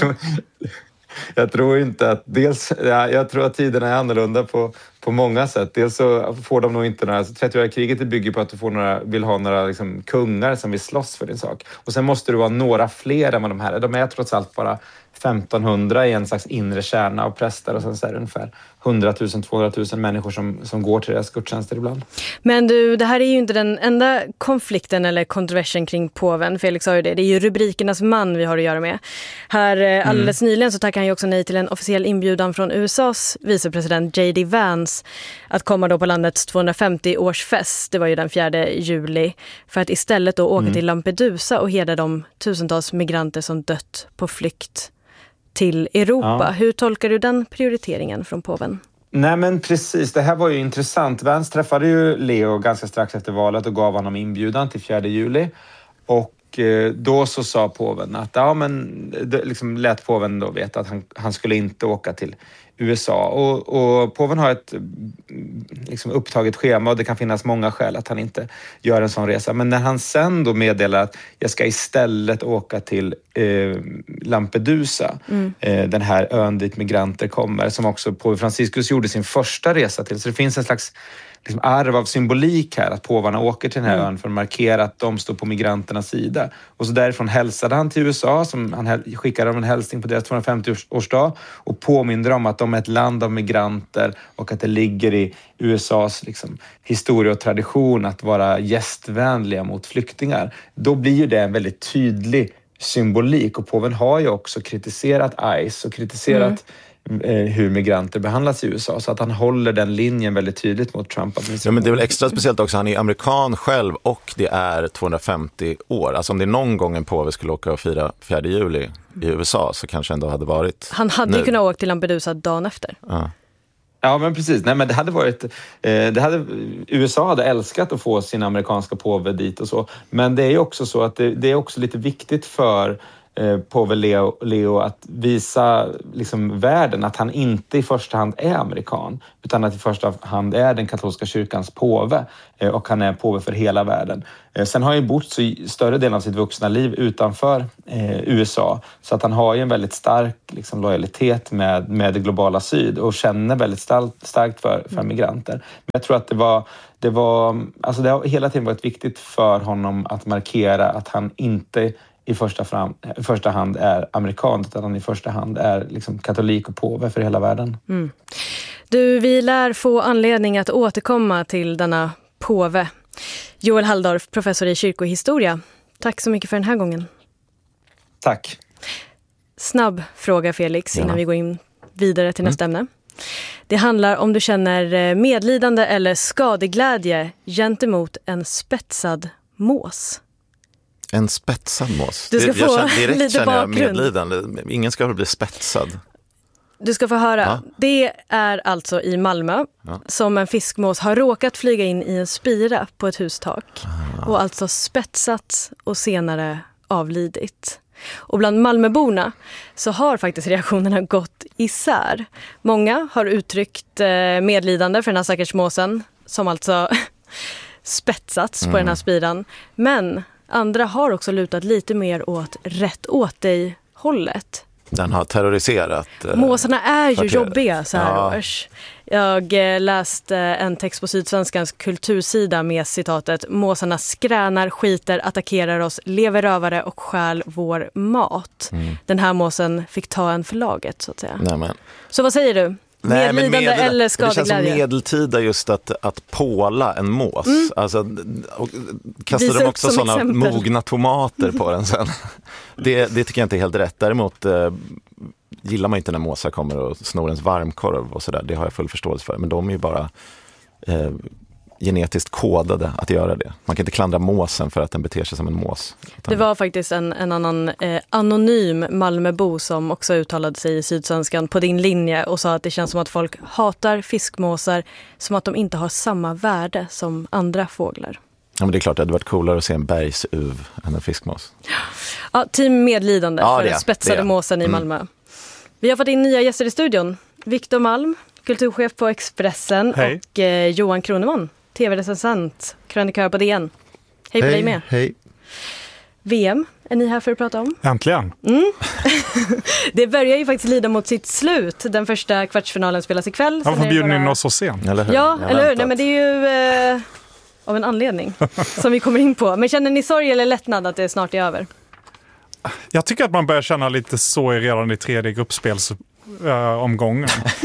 Jag tror inte att dels, ja, jag tror att tiderna är annorlunda på, på många sätt. Dels så får de nog inte några, alltså trettioåriga kriget bygger på att du får några, vill ha några liksom, kungar som vill slåss för din sak. Och sen måste du vara några fler än vad de här är. De är trots allt bara femtonhundra i en slags inre kärna av präster och sen så är det ungefär hundratusen till tvåhundratusen människor som, som går till deras gudstjänster ibland. Men du, det här är ju inte den enda konflikten eller kontroversen kring påven. Felix sa ju det. Det är ju rubrikernas man vi har att göra med. Här alldeles mm. nyligen så tackar han ju också nej till en officiell inbjudan från U S A:s vicepresident J D Vance att komma då på landets tvåhundrafemtio-årsfest. Det var ju den fjärde juli. För att istället då åka mm. till Lampedusa och hedra de tusentals migranter som dött på flykt till Europa. Ja. Hur tolkar du den prioriteringen från påven? Nej men precis, det här var ju intressant. Vance träffade ju Leo ganska strax efter valet och gav honom inbjudan till fjärde juli. Och eh, då så sa påven att, ja men, det liksom lät påven då veta att han, han skulle inte åka till U S A. Och, och påven har ett liksom, upptaget schema och det kan finnas många skäl att han inte gör en sån resa. Men när han sen då meddelar att jag ska istället åka till eh, Lampedusa, mm. eh, den här ön dit migranter kommer, som också påve Franciscus gjorde sin första resa till. Så det finns en slags liksom arv av symbolik här, att påvarna åker till den här mm. ön för att markera att de står på migranternas sida. Och så därifrån hälsade han till U S A, som han skickade dem en hälsning på deras tvåhundrafemtio-årsdag och påminner om att de är ett land av migranter och att det ligger i U S A:s liksom, historia och tradition att vara gästvänliga mot flyktingar. Då blir ju det en väldigt tydlig symbolik, och påven har ju också kritiserat ICE och kritiserat mm. hur migranter behandlas i U S A, så att han håller den linjen väldigt tydligt mot Trump. Ja, men det är väl extra speciellt också, han är amerikan själv och det är tvåhundrafemtio år. Alltså om det någon gång en påve skulle åka och fira fjärde juli i U S A så kanske ändå hade varit Han hade nu. ju kunnat åka till Lampedusa dagen efter. Ja. Ja, men precis. Nej, men det hade varit, eh, det hade, U S A hade älskat att få sin amerikanska påve dit och så. Men det är ju också så att det, det är också lite viktigt för eh, påve Leo, Leo att visa liksom, världen att han inte i första hand är amerikan, utan att i första hand är den katolska kyrkans påve, eh, och han är påve för hela världen. Eh, sen har han ju bott så i större delen av sitt vuxna liv utanför eh, U S A, så att han har ju en väldigt stark liksom, lojalitet med, med det globala syd och känner väldigt starkt, starkt för, för migranter. Men jag tror att det var, det var alltså det har hela tiden varit viktigt för honom att markera att han inte i första, fram, i första hand är amerikan, utan han i första hand är liksom katolik och påve för hela världen. Mm. Du, vi lär få anledning att återkomma till denna påve. Joel Halldorf, professor i kyrkohistoria. Tack så mycket för den här gången. Tack. Snabb fråga, Felix, innan ja. vi går in vidare till nästa mm. ämne. Det handlar om du känner medlidande eller skadeglädje gentemot en spetsad mås. En spetsad mås. Du ska det, få jag känner, direkt lite känner jag bakgrund. medlidande. Ingen ska bli spetsad. Du ska få höra. Ja. Det är alltså i Malmö ja. som en fiskmås har råkat flyga in i en spira på ett hustak. Ah. Och alltså spetsats och senare avlidit. Och bland Malmöborna så har faktiskt reaktionerna gått isär. Många har uttryckt medlidande för den här stackars måsen som alltså spetsats mm. på den här spiran. Men andra har också lutat lite mer åt rätt åt dig hållet. Den har terroriserat. Eh, Måsarna är ju kvarteret. jobbiga så här Ja. års. Jag eh, läste en text på Sydsvenskans kultursida med citatet: måsarna skränar, skiter, attackerar oss, lever rövare och stjäl vår mat. Mm. Den här måsen fick ta en förlaget så att säga. Nämen. Så vad säger du? Nej, medlidande men medel, eller det känns som skadeglädje? medeltida just att, att påla en mås. Mm. Alltså, och kastar Visa de upp också som sådana exempel. mogna tomater på den sen. Det, det tycker jag inte är helt rätt. Däremot eh, gillar man inte när måsar kommer och snor ens varmkorv och sådär. Det har jag full förståelse för. Men de är ju bara eh, genetiskt kodade att göra det. Man kan inte klandra måsen för att den beter sig som en mås. Det var faktiskt en, en annan eh, anonym Malmöbo som också uttalade sig i Sydsvenskan på din linje och sa att det känns som att folk hatar fiskmåsar som att de inte har samma värde som andra fåglar. Ja, men det är klart, det hade varit coolare att se en bergsuv än en fiskmås. Ja, team medlidande ja, för det, den spetsade det. måsen i Malmö. Mm. Vi har fått in nya gäster i studion. Viktor Malm, kulturchef på Expressen. Hej. Och eh, Johan Kroneman, tv-recensent, krönikör på D N. Hej på hej, dig med. Hej. V M är ni här för att prata om. Äntligen. Mm. Det börjar ju faktiskt lida mot sitt slut. Den första kvartsfinalen spelas ikväll. Varför bjuder ni in oss så sent? Eller hur? Ja, eller hur? Nej, men det är ju eh, av en anledning som vi kommer in på. Men känner ni sorg eller lättnad att det snart är över? Jag tycker att man börjar känna lite så redan i tredje gruppspelsomgången.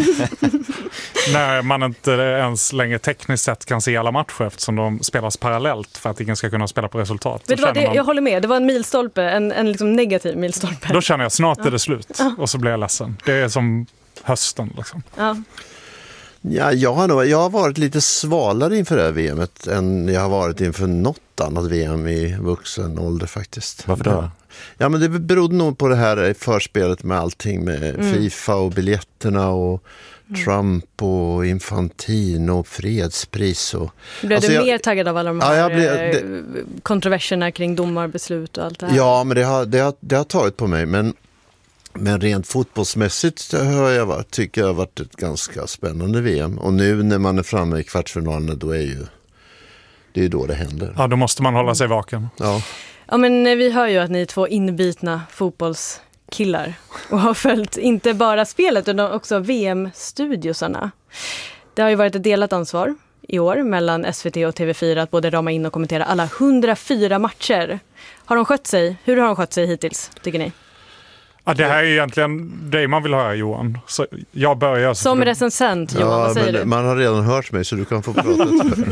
När man inte ens längre tekniskt sett kan se alla matcher eftersom de spelas parallellt för att ingen ska kunna spela på resultat. Vet du vad, det, man... Jag håller med, det var en milstolpe, en, en liksom negativ milstolpe. Då känner jag snart ja. är det slut och så blir jag ledsen. Det är som hösten liksom. Ja. Ja, jag, har nog, jag har varit lite svalare inför det här V M:et än jag har varit inför något annat V M i vuxen ålder faktiskt. Varför då? Ja, men det berodde nog på det här förspelet med allting med mm. FIFA och biljetterna och mm. Trump och Infantino och fredspris. Och... Blev alltså du jag... mer taggad av alla de här ja, blev... det... kontroverserna kring domarbeslut och allt det här? Ja, men det har, det har, det har tagit på mig, men Men rent fotbollsmässigt har jag varit, tycker jag har varit ett ganska spännande V M. Och nu när man är framme i kvartsfinalen, då är ju det är ju då det händer. Ja, då måste man hålla sig vaken. Ja. Ja, men vi hör ju att ni är två inbitna fotbollskillar och har följt inte bara spelet utan också V M-studiosarna. Det har ju varit ett delat ansvar i år mellan S V T och T V fyra att både rama in och kommentera alla hundrafyra matcher. Har de skött sig? Hur har de skött sig hittills, tycker ni? Ja, det här är egentligen det man vill höra, Johan. Så jag börjar... Så Som du... recensent, Johan, ja, vad säger men du? Man har redan hört mig så du kan få prata.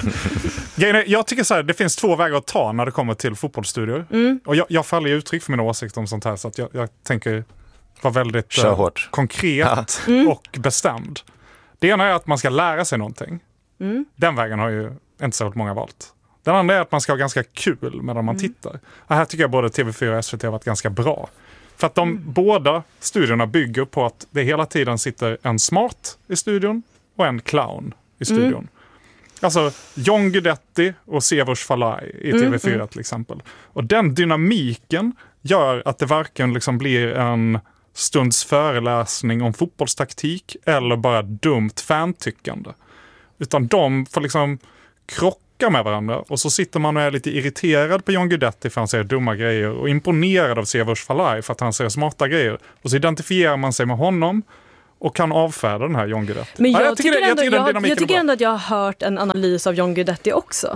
Jag tycker så här, det finns två vägar att ta när det kommer till fotbollsstudior. Mm. Och jag, jag faller i uttryck för mina åsikter om sånt här så att jag, jag tänker vara väldigt uh, konkret mm. och bestämd. Det ena är att man ska lära sig någonting. Mm. Den vägen har ju inte så många valt. Den andra är att man ska ha ganska kul medan man mm. tittar. Och här tycker jag både T V fyra och S V T har varit ganska bra. För att de mm. båda studierna bygger på att det hela tiden sitter en smart i studion och en clown i studion. Mm. Alltså John Guidetti och Siavash Falai i T V fyra mm. till exempel. Och den dynamiken gör att det varken liksom blir en stunds föreläsning om fotbollstaktik eller bara dumt fantyckande. Utan de får liksom krocka med varandra och så sitter man och är lite irriterad på John Guidetti för att han säger dumma grejer och imponerad av Siavash Falai för att han säger smarta grejer. Och så identifierar man sig med honom och kan avfärda den här John Guidetti. Men jag, ja, jag tycker, tycker, ändå, jag tycker, jag, jag tycker ändå att jag har hört en analys av John Guidetti också.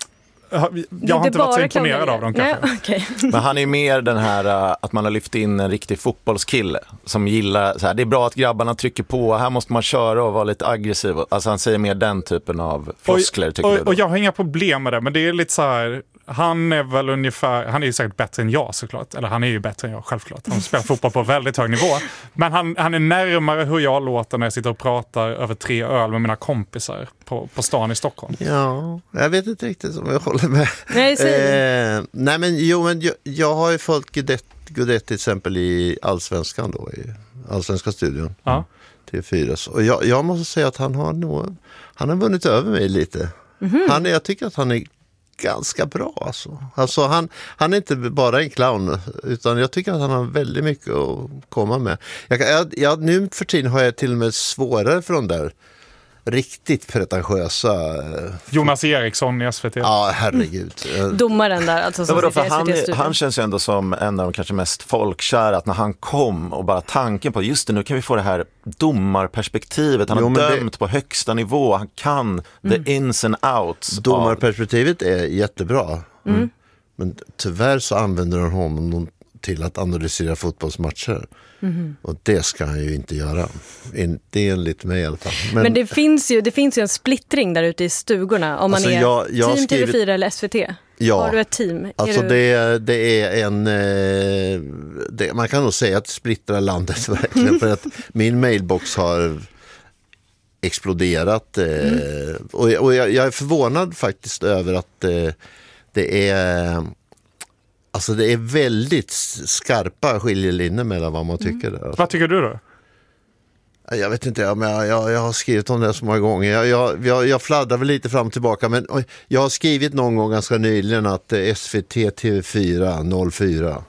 Jag, jag har inte varit så imponerad av dem kanske. Nej, okay. Men han är mer den här uh, att man har lyft in en riktig fotbollskille som gillar så här, det är bra att grabbarna trycker på, här måste man köra och vara lite aggressiv. Alltså han säger mer den typen av floskler tycker och, du och, och jag har inga problem med det, men det är lite så här, han är väl ungefär, han är ju säkert bättre än jag såklart, eller han är ju bättre än jag självklart, han spelar fotboll på väldigt hög nivå, men han, han är närmare hur jag låter när jag sitter och pratar över tre öl med mina kompisar på, på stan i Stockholm. Ja, jag vet inte riktigt om jag håller med. Nej, eh, nej men jo, men jag, jag har ju följt Guidetti, Guidetti till exempel i Allsvenskan då, i Allsvenska studion. Ja. T fyra. Och jag, jag måste säga att han har nog, han har vunnit över mig lite. Mm-hmm. Han, jag tycker att han är ganska bra alltså. Alltså han, han är inte bara en clown utan jag tycker att han har väldigt mycket att komma med. Jag, jag, jag, nu för tiden har jag till och med svårare för de där riktigt pretentiösa Jonas Eriksson i S V T. Ja, herregud. Domaren där alltså som ja, sitter i han, S V T-studion. han känns ju ändå som en av de kanske mest folkkära, att när han kom och bara tanken på just det, nu kan vi få det här domarperspektivet. Han jo, har dömt det... på högsta nivå. Han kan mm. the ins and outs. Domarperspektivet av... är jättebra. Mm. Men tyvärr så använder de honom till att analysera fotbollsmatcher. Mm. Och det ska han ju inte göra. Inte enligt mig i alla fall. Men, Men det, finns ju, det finns ju en splittring där ute i stugorna om man alltså är jag, jag team skrivit, T V fyra eller S V T. Ja, har du ett team? Är alltså du... det, det är en, det, man kan nog säga att splittra landet verkligen, för att min mailbox har exploderat. Mm. Och, och jag, jag är förvånad faktiskt över att det är, alltså det är väldigt skarpa skiljelinjer mellan vad man tycker. Mm. Där. Vad tycker du då? Jag vet inte, men jag, jag, jag har skrivit om det så många gånger. Jag, jag, jag, jag fladdrar väl lite fram och tillbaka, men jag har skrivit någon gång ganska nyligen att S V T T V fyra noll fyra.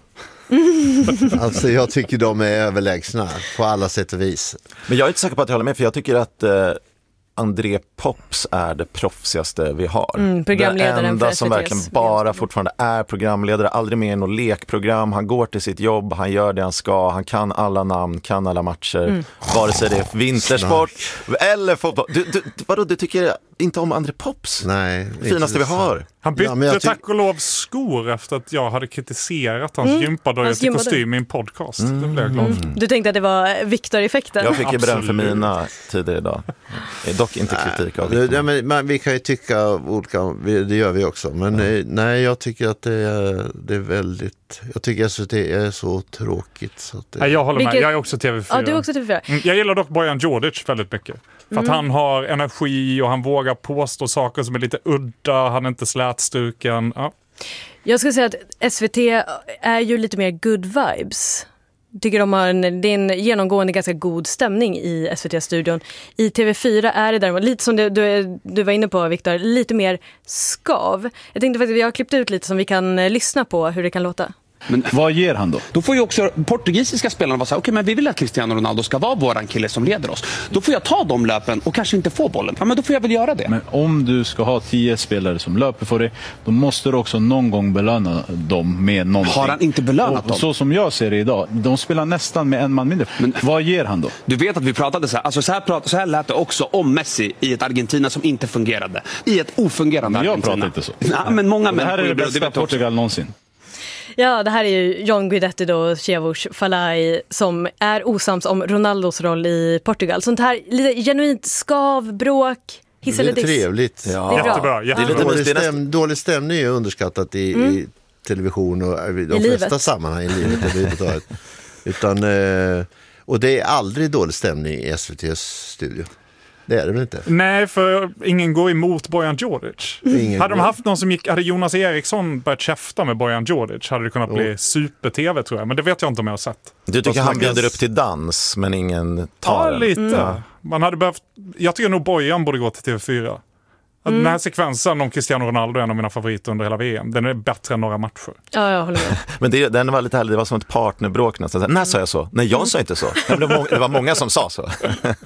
Alltså jag tycker de är överlägsna på alla sätt och vis. Men jag är inte säker på att jag håller med, för jag tycker att eh, André Pops är det proffsigaste vi har. Mm, programledaren det enda för som verkligen bara fortfarande är programledare, aldrig med i något lekprogram. Han går till sitt jobb, han gör det han ska, han kan alla namn, kan alla matcher, mm. vare sig det är vintersport eller fotboll. Du, du, vadå, du tycker inte om André Pops? Nej. Finaste vi har. Han bytte ja, ty- tack och lov skor efter att jag hade kritiserat hans mm. gympadojor till kostym i en podcast. Mm. Det blev jag glad för. Mm. Du tänkte att det var Victor-effekten? Jag fick ju beröm för mina tider idag. Dock inte kritik av Victor. Ja, men, man, vi kan ju tycka olika, det gör vi också. Men mm. nej, jag tycker att det är, det är väldigt, jag tycker att det är så tråkigt. Så att det... Nej, jag håller med, Vilket... jag är också T V fyra. Ja, du är också T V fyra. Mm, jag gillar dock Bojan Djordjic väldigt mycket. För mm. att han har energi och han vågar påstå saker som är lite udda, han är inte slätstuken. Ja. Jag skulle säga att S V T är ju lite mer good vibes. Tycker de har en, det är en genomgående ganska god stämning i S V T-studion. I T V fyra är det däremot, lite som du, du, du var inne på, Victor, lite mer skav. Jag tänkte faktiskt, vi har klippt ut lite som vi kan lyssna på hur det kan låta. Men vad ger han då? Då får ju också portugisiska spelarna vara så här, okej, okay, men vi vill att Cristiano Ronaldo ska vara våran kille som leder oss. Då får jag ta de löpen och kanske inte få bollen. Ja, men då får jag väl göra det. Men om du ska ha tio spelare som löper för dig, då måste du också någon gång belöna dem med någonting. Har han inte belönat och, dem? Så som jag ser det idag, de spelar nästan med en man mindre. Men vad ger han då? Du vet att vi pratade så här, alltså så här, prat, så här lät det också om Messi i ett Argentina som inte fungerade. I ett ofungerande men jag Argentina. Jag pratar inte så. Ja, men många det här är det bästa Portugal någonsin. Ja, det här är ju John Guidetti då, Chevos Falai, som är osams om Ronaldos roll i Portugal. Sånt här lite genuint skav, bråk, hiss eller diss. Det är trevligt. Ja. Det är jättebra. jättebra. Det är lite dålig, stäm, dålig stämning är underskattat i, mm. i television och i de I flesta livet. sammanhang i livet överhuvudtaget. Utan, och det är aldrig dålig stämning i S V T:s studio. Det är det väl inte? Nej, för ingen går emot Bojan Djordjic. Mm. Hade de haft någon som gick, hade Jonas Eriksson börjat käfta med Bojan Djordjic hade det kunnat oh. bli super-tv tror jag, men det vet jag inte om jag har sett. Du tycker han bjuder upp till dans, men ingen tar Ja, lite. Mm. Man hade behövt, jag tycker nog Bojan borde gå till T V fyra. Mm. Den här sekvensen om Cristiano Ronaldo är en av mina favoriter under hela V M. Den är bättre än några matcher. Ja, jag håller med. Men det, den var lite härlig, det var som ett partnerbråk nästan. När sa jag så? Nej, jag sa inte så. Det var många, det var många som sa så.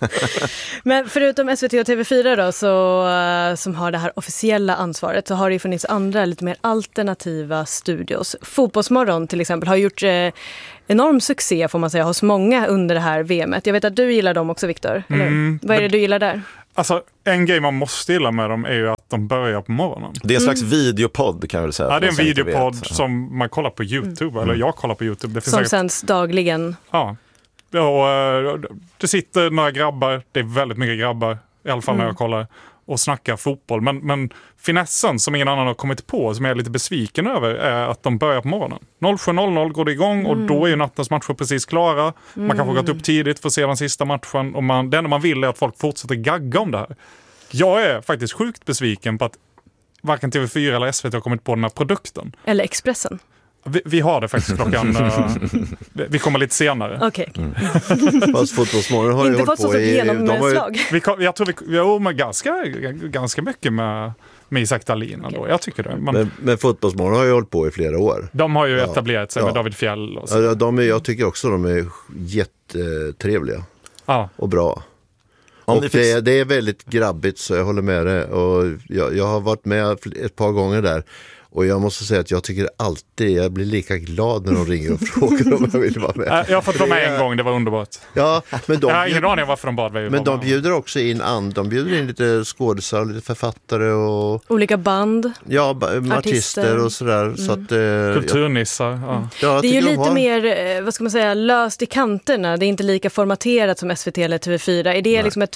Men förutom S V T och T V fyra då, så, som har det här officiella ansvaret, så har det ju funnits andra lite mer alternativa studios. Fotbollsmorgon till exempel har gjort eh, enorm succé får man säga hos många under det här V M:et. Jag vet att du gillar dem också, Victor. Eller? Mm, Vad är det du gillar där? Alltså, en grej man måste gilla med dem är ju att de börjar på morgonen. Det är en slags mm. videopodd kan jag väl säga. Ja, det är en videopodd som man kollar på YouTube, mm. eller jag kollar på YouTube. Det finns som säkert... sänds dagligen. Ja, och, det sitter några grabbar, det är väldigt mycket grabbar, i alla fall mm. när jag kollar, och snackar fotboll. Men, men finessen som ingen annan har kommit på, som jag är lite besviken över, är att de börjar på morgonen. sju noll noll går det igång mm. och då är ju nattens matcher precis klara. Mm. Man kanske har gått upp tidigt för att se den sista matchen. Och man, det enda man vill är att folk fortsätter gagga om det här. Jag är faktiskt sjukt besviken på att varken T V fyra eller S V T har kommit på den här produkten. Eller Expressen. Vi, vi har det faktiskt klockan... uh, vi kommer lite senare. Okej. Okay. Mm. Fast Fotbollsmorgon har ju inte hållit på i... Genomslag. Vi, jag tror vi, vi har med ganska, ganska mycket med, med Isak Dahlin. Okay. Jag tycker det. Man, men, men Fotbollsmorgon har ju hållit på i flera år. De har ju ja. etablerat sig ja. med David Fjäll. Och så. Ja, de är, jag tycker också de är jättetrevliga. Ja. Och bra. Och det, finns... det, det är väldigt grabbigt, så jag håller med det. Och jag, jag har varit med ett par gånger där. Och jag måste säga att jag tycker alltid, jag blir lika glad när de ringer och frågar om jag vill vara med. Jag har fått vara med en gång, det var underbart. Ja, men de jag har ingen aning om varför de bad mig. Men de bjuder också in and, de bjuder in lite skådespelare, lite författare och... olika band. Ja, artister, artister och sådär. Mm. Så att, eh, kulturnissar. Ja. Ja, det är ju lite har... mer, vad ska man säga, löst i kanterna. Det är inte lika formaterat som S V T eller T V fyra. Är det Nej. liksom ett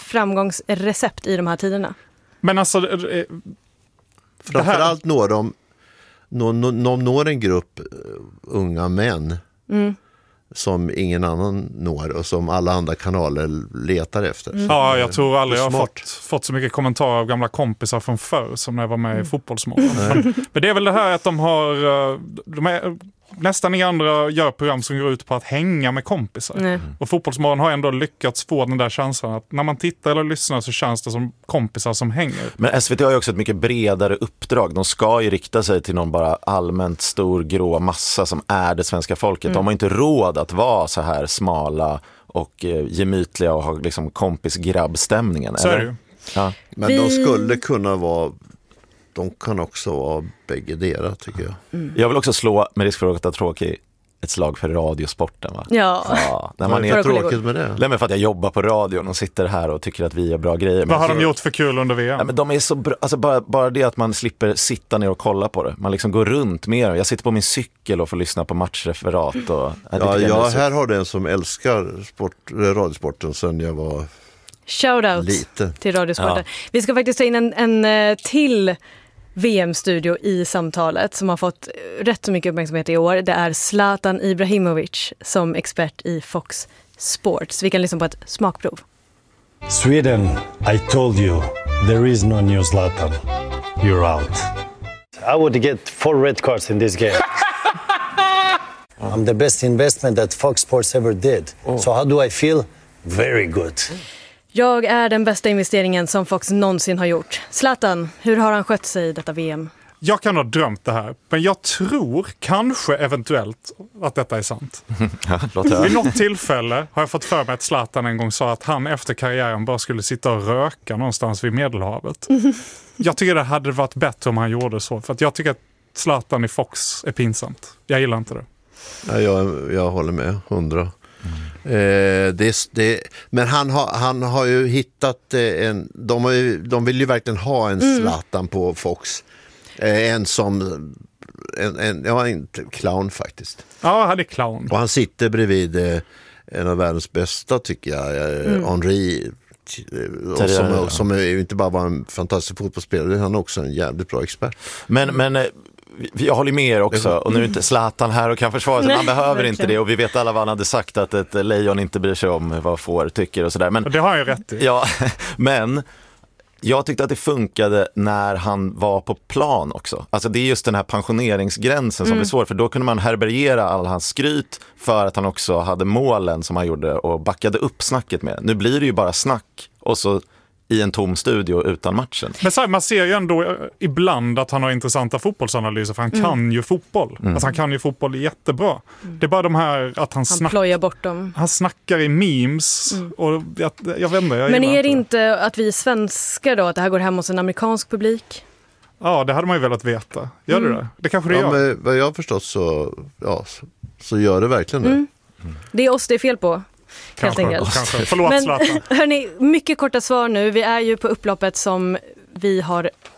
framgångsrecept i de här tiderna? Men alltså... Eh, Framförallt når de de, de når en grupp unga män mm. som ingen annan når och som alla andra kanaler letar efter. Mm. Ja, jag tror aldrig jag har fått, fått så mycket kommentarer av gamla kompisar från förr som när jag var med mm. i Fotbollsmorgon. Men, men det är väl det här att de har de är, nästan inga andra gör program som går ut på att hänga med kompisar. Mm. Och Fotbollsmorgon har ändå lyckats få den där känslan att när man tittar eller lyssnar så känns det som kompisar som hänger. Men S V T har ju också ett mycket bredare uppdrag. De ska ju rikta sig till någon bara allmänt stor grå massa som är det svenska folket. Mm. De har inte råd att vara så här smala och eh, gemytliga och ha liksom kompis-grabbstämningen. Så är det ju. Ja. Men Vi... de skulle kunna vara... De kan också vara bägge deras, tycker jag. Mm. Jag vill också slå, med risk för att vara tråkig, ett slag för radiosporten. Va? Ja. ja när man är, är tråkigt med det? Nej, men för att jag jobbar på radion och sitter här och tycker att vi gör bra grejer. Vad har så, de gjort för kul under V M? Ja, men de är så bra, alltså bara, bara det att man slipper sitta ner och kolla på det. Man liksom går runt mer. Jag sitter på min cykel och får lyssna på matchreferat. Och, ja, ja, ja här har du en som älskar sport, radiosporten sedan jag var Shoutout lite. Till radiosporten. Ja. Vi ska faktiskt ta in en, en till V M-studio i samtalet som har fått rätt så mycket uppmärksamhet i år. Det är Zlatan Ibrahimovic som expert i Fox Sports. Vi kan lyssna på ett smakprov. Sweden, I told you, there is no new Zlatan. You're out. I would get four red cards in this game. I'm the best investment that Fox Sports ever did. Oh. So how do I feel? Very good. Jag är den bästa investeringen som Fox någonsin har gjort. Zlatan, hur har han skött sig i detta V M? Jag kan ha drömt det här, men jag tror kanske eventuellt att detta är sant. Ja, vid något tillfälle har jag fått för mig att Zlatan en gång sa att han efter karriären bara skulle sitta och röka någonstans vid Medelhavet. Mm. Jag tycker det hade varit bättre om han gjorde så, för att jag tycker att Zlatan i Fox är pinsamt. Jag gillar inte det. Ja, jag, jag håller med, hundra. Eh, det, det, men han har, han har ju hittat eh, en, de, har ju, de vill ju verkligen ha en Zlatan mm. på Fox, eh, en som en, en, ja, en clown faktiskt. Ja, han är clown. Och han sitter bredvid eh, en av världens bästa, tycker jag, eh, mm. Henri, och som, som är ju inte bara var en fantastisk fotbollsspelare, han är också en jävligt bra expert. Men, men jag håller med er också, och nu är inte Zlatan här och kan försvara sig, man behöver inte det, och vi vet alla vad han hade sagt, att ett lejon inte bryr sig om vad får tycker och sådär. Men det har jag ju rätt i. Ja, men jag tyckte att det funkade när han var på plan också. Alltså det är just den här pensioneringsgränsen som mm. är svår, för då kunde man härbärgera all hans skryt för att han också hade målen som han gjorde och backade upp snacket med. Nu blir det ju bara snack och så i en tom studio utan matchen. Men så här, man ser ju ändå ibland att han har intressanta fotbollsanalyser, för han mm. kan ju fotboll. Mm. Alltså han kan ju fotboll jättebra. Mm. Det är bara de här att han, han snack... plöjar bort dem. Han snackar i memes mm. och jag, jag vet inte. Jag Men är det inte inte att vi svenskar då, att det här går hem hos en amerikansk publik? Ja, det hade man ju velat veta. Gör mm. det det? Det kanske det ja, gör. Men vad jag har förstått så, ja, så, så gör det verkligen det. Mm. Mm. Det är oss det är fel på. Kanske, kanske. Förlåt, men Zlatan. Hörni, mycket korta svar nu. Vi är ju på upploppet som vi har